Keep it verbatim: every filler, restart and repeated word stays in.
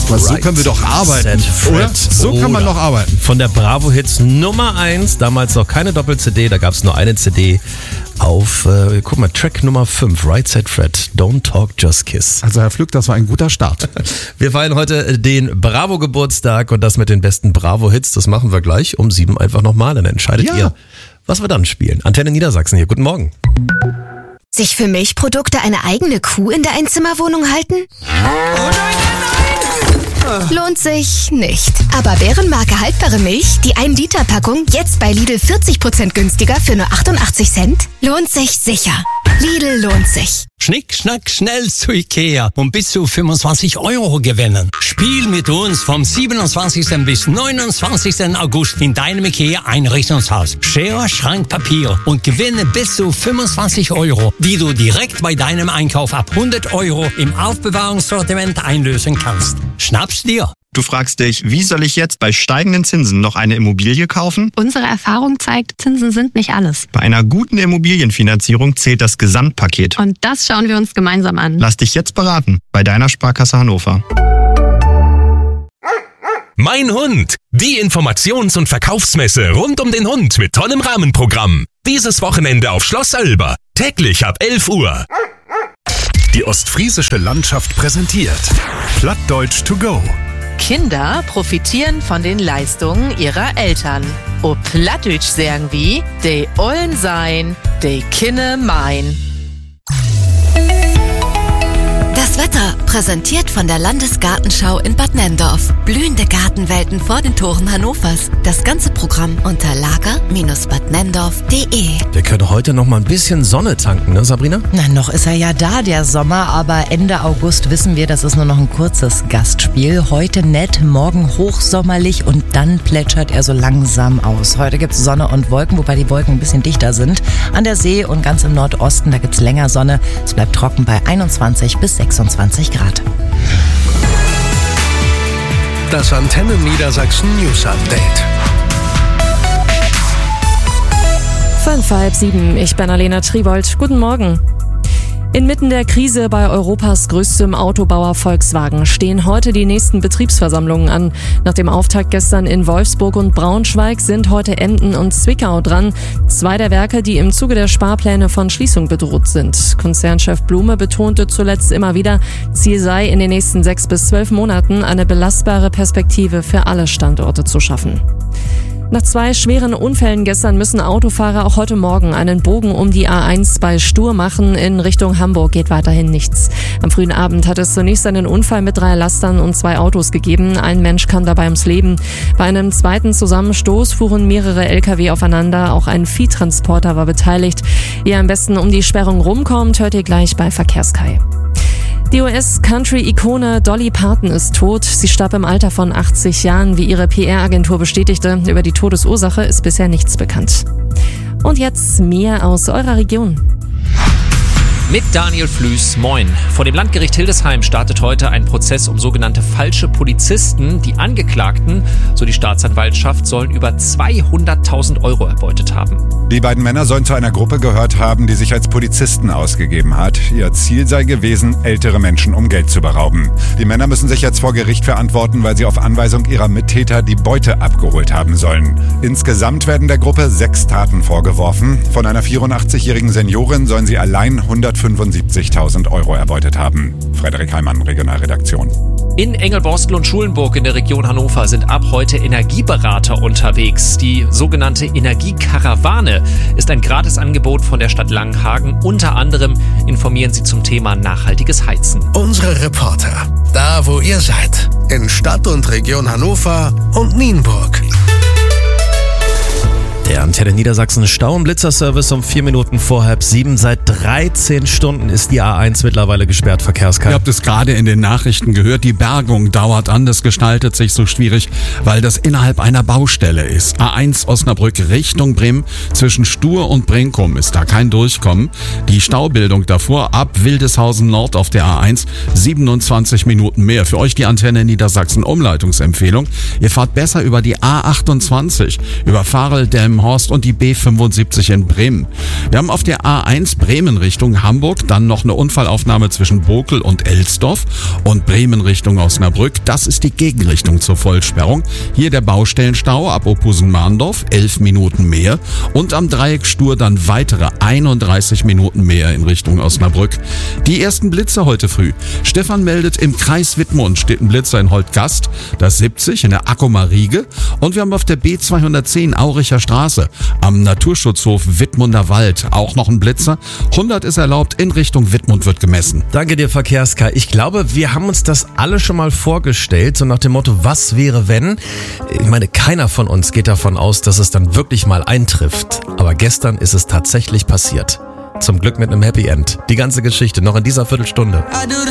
Aber so können wir doch arbeiten, oder? So kann man doch arbeiten. Von der Bravo Hits Nummer eins, damals noch keine Doppel-C D, da gab es nur eine C D auf, äh, guck mal, Track Nummer fünf, Right Said Fred, Don't Talk, Just Kiss. Also Herr Flück, das war ein guter Start. Wir feiern heute den Bravo-Geburtstag und das mit den besten Bravo-Hits, das machen wir gleich um sieben einfach nochmal. Dann entscheidet Ja. ihr, was wir dann spielen. Antenne Niedersachsen hier, guten Morgen. Sich für Milchprodukte eine eigene Kuh in der Einzimmerwohnung halten? Oh nein, nein, nein! Lohnt sich nicht. Aber Bärenmarke haltbare Milch, die ein Liter Packung, jetzt bei Lidl vierzig Prozent günstiger für nur achtundachtzig Cent? Lohnt sich sicher. Lidl lohnt sich. Schnick, schnack, schnell zu Ikea und bis zu fünfundzwanzig Euro gewinnen. Spiel mit uns vom siebenundzwanzigsten bis neunundzwanzigsten August in deinem Ikea Einrichtungshaus. Schere, Schrank, Papier und gewinne bis zu fünfundzwanzig Euro, die du direkt bei deinem Einkauf ab hundert Euro im Aufbewahrungssortiment einlösen kannst. Schnapp's dir! Du fragst dich, wie soll ich jetzt bei steigenden Zinsen noch eine Immobilie kaufen? Unsere Erfahrung zeigt, Zinsen sind nicht alles. Bei einer guten Immobilienfinanzierung zählt das Gesamtpaket. Und das schauen wir uns gemeinsam an. Lass dich jetzt beraten bei deiner Sparkasse Hannover. Mein Hund, die Informations- und Verkaufsmesse rund um den Hund mit tollem Rahmenprogramm. Dieses Wochenende auf Schloss Oelber, täglich ab elf Uhr. Die ostfriesische Landschaft präsentiert Plattdeutsch to go. Kinder profitieren von den Leistungen ihrer Eltern. O Plattdeutsch sagen wie, de ollen sein, de Kinne mein. Das Wetter, präsentiert von der Landesgartenschau in Bad Nenndorf. Blühende Gartenwelten vor den Toren Hannovers. Das ganze Programm unter lager Bindestrich bad nenndorf punkt de. Wir können heute noch mal ein bisschen Sonne tanken, ne Sabrina? Na, noch ist er ja da, der Sommer, aber Ende August wissen wir, das ist nur noch ein kurzes Gastspiel. Heute nett, morgen hochsommerlich und dann plätschert er so langsam aus. Heute gibt's Sonne und Wolken, wobei die Wolken ein bisschen dichter sind. An der See und ganz im Nordosten, da gibt's länger Sonne. Es bleibt trocken bei einundzwanzig bis sechsundzwanzig Grad. Das Antenne Niedersachsen News Update. Fünf, halb sieben. Ich bin Alena Tribold. Guten Morgen. Inmitten der Krise bei Europas größtem Autobauer Volkswagen stehen heute die nächsten Betriebsversammlungen an. Nach dem Auftakt gestern in Wolfsburg und Braunschweig sind heute Emden und Zwickau dran. Zwei der Werke, die im Zuge der Sparpläne von Schließung bedroht sind. Konzernchef Blume betonte zuletzt immer wieder, Ziel sei, in den nächsten sechs bis zwölf Monaten eine belastbare Perspektive für alle Standorte zu schaffen. Nach zwei schweren Unfällen gestern müssen Autofahrer auch heute Morgen einen Bogen um die A eins bei Stur machen. In Richtung Hamburg geht weiterhin nichts. Am frühen Abend hat es zunächst einen Unfall mit drei Lastern und zwei Autos gegeben. Ein Mensch kam dabei ums Leben. Bei einem zweiten Zusammenstoß fuhren mehrere L K W aufeinander. Auch ein Viehtransporter war beteiligt. Wie ihr am besten um die Sperrung rumkommt, hört ihr gleich bei Verkehrskai. Die U S-Country-Ikone Dolly Parton ist tot. Sie starb im Alter von achtzig Jahren, wie ihre P R-Agentur bestätigte. Über die Todesursache ist bisher nichts bekannt. Und jetzt mehr aus eurer Region. Mit Daniel Flüß, moin. Vor dem Landgericht Hildesheim startet heute ein Prozess um sogenannte falsche Polizisten. Die Angeklagten, so die Staatsanwaltschaft, sollen über zweihunderttausend Euro erbeutet haben. Die beiden Männer sollen zu einer Gruppe gehört haben, die sich als Polizisten ausgegeben hat. Ihr Ziel sei gewesen, ältere Menschen um Geld zu berauben. Die Männer müssen sich jetzt vor Gericht verantworten, weil sie auf Anweisung ihrer Mittäter die Beute abgeholt haben sollen. Insgesamt werden der Gruppe sechs Taten vorgeworfen. Von einer vierundachtzigjährigen Seniorin sollen sie allein hundertfünfundsiebzigtausend Euro erbeutet haben. Frederik Heimann, Regionalredaktion. In Engelborstel und Schulenburg in der Region Hannover sind ab heute Energieberater unterwegs. Die sogenannte Energiekarawane ist ein Gratisangebot von der Stadt Langenhagen. Unter anderem informieren sie zum Thema nachhaltiges Heizen. Unsere Reporter, da wo ihr seid, in Stadt und Region Hannover und Nienburg. Der Antenne Niedersachsen Stau- und Blitzerservice um vier Minuten vor halb sieben. Seit dreizehn Stunden ist die A eins mittlerweile gesperrt, Verkehrskarte. Ihr habt es gerade in den Nachrichten gehört, die Bergung dauert an. Das gestaltet sich so schwierig, weil das innerhalb einer Baustelle ist. A eins Osnabrück Richtung Bremen, zwischen Stur und Brinkum ist da kein Durchkommen. Die Staubildung davor ab Wildeshausen Nord auf der A eins, siebenundzwanzig Minuten mehr. Für euch die Antenne Niedersachsen Umleitungsempfehlung. Ihr fahrt besser über die A achtundzwanzig, über Farel, Delm, Delmenhorst und die B fünfundsiebzig in Bremen. Wir haben auf der A eins Bremen Richtung Hamburg dann noch eine Unfallaufnahme zwischen Bokel und Elsdorf und Bremen Richtung Osnabrück. Das ist die Gegenrichtung zur Vollsperrung. Hier der Baustellenstau ab Opusen-Mahndorf, elf Minuten mehr. Und am Dreieck Stur dann weitere einunddreißig Minuten mehr in Richtung Osnabrück. Die ersten Blitze heute früh. Stefan meldet, im Kreis Wittmund steht ein Blitzer in Holtgast, das siebzig in der Ackumer Riege. Und wir haben auf der B zweihundertzehn Auricher Straße am Naturschutzhof Wittmunder Wald auch noch ein Blitzer. hundert ist erlaubt, in Richtung Wittmund wird gemessen. Danke dir, Verkehrska. Ich glaube, wir haben uns das alle schon mal vorgestellt, so nach dem Motto, was wäre wenn? Ich meine, keiner von uns geht davon aus, dass es dann wirklich mal eintrifft. Aber gestern ist es tatsächlich passiert. Zum Glück mit einem Happy End. Die ganze Geschichte noch in dieser Viertelstunde.